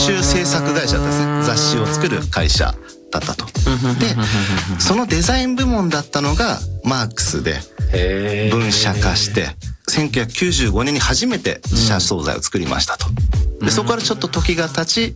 集制作会社だったんですね。雑誌を作る会社だったと。でそのデザイン部門だったのがマークスで分社化して1995年に初めて自社惣菜を作りましたと。でそこからちょっと時が経ち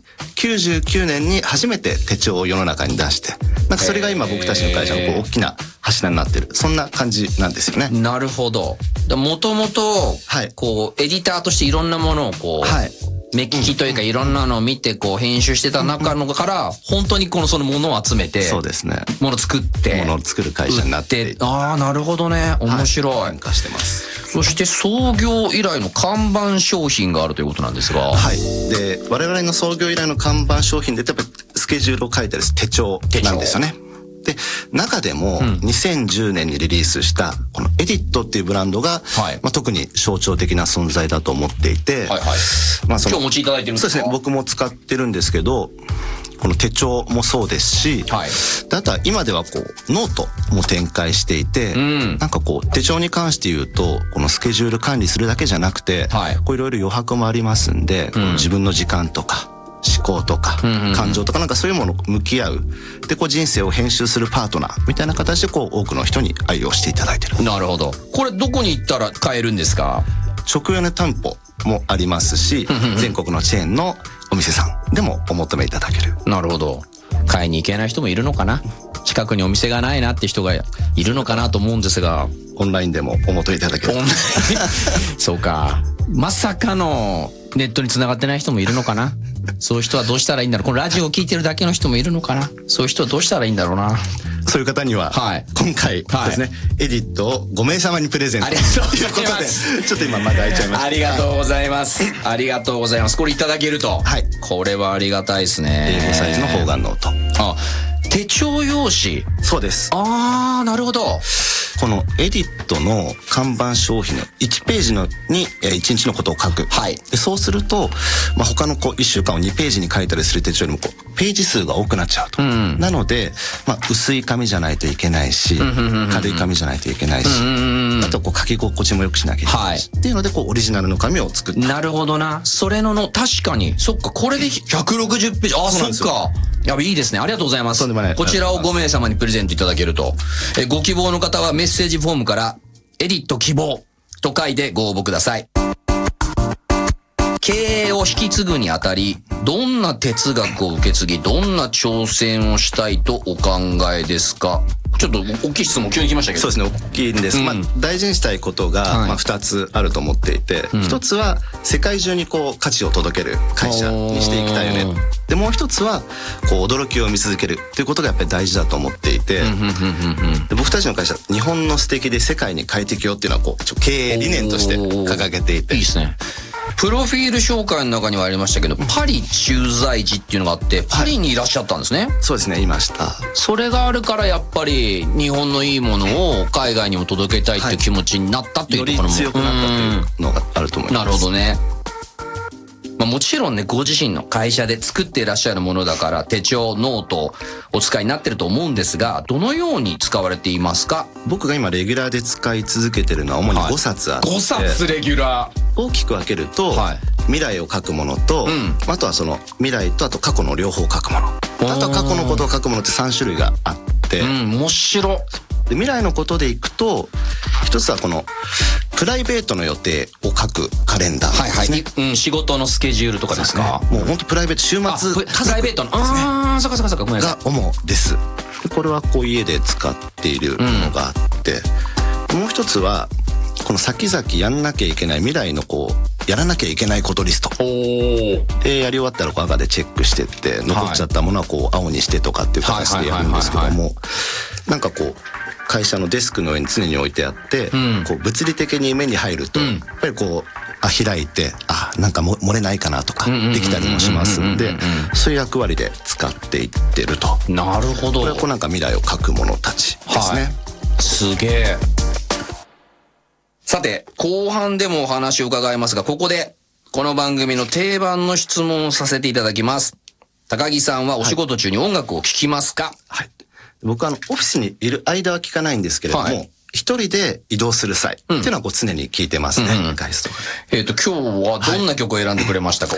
99年に初めて手帳を世の中に出して、なんかそれが今僕たちの会社のこう大きな柱になってる、そんな感じなんですよね。 なるほど。もともとこうエディターとしていろんなものをこう、目利きというかいろんなのを見てこう編集してた中のから本当にそのものを集めて、 そうですね、 もの作ってものを作る会社になっていて、 ああなるほどね、面白い。 変化してます。 そして創業以来の看板商品があるということなんですが、 で我々の創業以来の看板商品でやっぱりスケジュールを書いてある手帳なんですよね。で中でも2010年にリリースしたこのエディットっていうブランドが、特に象徴的な存在だと思っていて、 今日お持ちいただいてるんですか？ そうですね、僕も使ってるんですけど、この手帳もそうですし、であとは今ではこうノートも展開していて、なんかこう手帳に関して言うとこのスケジュール管理するだけじゃなくて、こういろいろ余白もありますんで、この自分の時間とか思考とか感情とかなんかそういうものを向き合う、でこう人生を編集するパートナーみたいな形でこう多くの人に愛用していただいてる。 なるほど。これどこに行ったら買えるんですか？ 直営の店舗もありますし、全国のチェーンのお店さんでもお求めいただける。 なるほど。買いに行けない人もいるのかな、近くにお店がないなって人がいるのかなと思うんですが、 オンラインでもお求めいただける。 そうか、まさかのネットに繋がってない人もいるのかな。そういう人はどうしたらいいんだろう。このラジオを聞いてるだけの人もいるのかな。そういう人はどうしたらいいんだろうな。 そういう方には、今回ですね、エディットを5名様にプレゼントということで、ちょっと今まだ開いちゃいました。 ありがとうございます。ありがとうございます。これいただけると。これはありがたいですね。 A5 サイズの方眼ノート。 手帳用紙。 そうです。 ああ、なるほど。 このエディットの看板商品の1ページに1日のことを書く。でそうすると、他の1週間を2ページに書いたりする手帳よりもページ数が多くなっちゃうと。なので、薄い紙じゃないといけないし、軽い紙じゃないといけないし、あと書き心地も良くしなきゃいけないし、っていうのでオリジナルの紙を作った。 なるほどな。それの確かに、そっか、これで160ページ。あ、そっか。いいですね。ありがとうございます。こちらを5名様にプレゼントいただけると。ご希望の方はメッセージフォームからエディット希望と書いてご応募ください。経営を引き継ぐにあたり、どんな哲学を受け継ぎ、どんな挑戦をしたいとお考えですか？ちょっと大きい質問急に来ましたけど。 そうですね、大きいんです。大事にしたいことが2つあると思っていて、1つは世界中に価値を届ける会社にしていきたいよね。でもう1つは驚きを見続けるということがやっぱり大事だと思っていて、で僕たちの会社、日本の素敵で世界に快適よっていうのは経営理念として掲げていて。 いいですね。プロフィール紹介の中にはありましたけど、パリ駐在時っていうのがあって、パリにいらっしゃったんですね。 そうですね、いました。 それがあるからやっぱり日本のいいものを海外にも届けたいっていう気持ちになったっていうところも、 より強くなったというのがあると思います。 なるほどね。もちろんね、ご自身の会社で作っていらっしゃるものだから手帳、ノートお使いになってると思うんですが、どのように使われていますか？ 僕が今レギュラーで使い続けてるのは主に5冊あって、 5冊レギュラー。 大きく分けると、未来を書くものと、あとはその未来とあと過去の両方書くもの、あとは過去のことを書くものって3種類があって、 面白。 で未来のことでいくと、一つはこのプライベートの予定を書くカレンダーですね。 仕事のスケジュールとかですか？ もう本当プライベート、週末プライベートのそっかごめんなさい。 が主です。これは家で使っているものがあって、もう一つはこの先々やんなきゃいけない未来のやらなきゃいけないことリストで、やり終わったら赤でチェックしてって、残っちゃったものは青にしてとかっていう形でやるんですけども、なんか会社のデスクの上に常に置いてあって、物理的に目に入ると、やっぱり開いて、なんか漏れないかなとかできたりもしますんで、そういう役割で使っていってると。 なるほど。 これはなんか未来を書くものたちですね。 すげえ。さて、後半でもお話を伺いますが、ここでこの番組の定番の質問をさせていただきます。高木さんはお仕事中に音楽を聴きますか？ 僕はオフィスにいる間は聞かないんですけれども、一人で移動する際っていうのは常に聞いてますね。外出とかで。 今日はどんな曲を選んでくれましたか？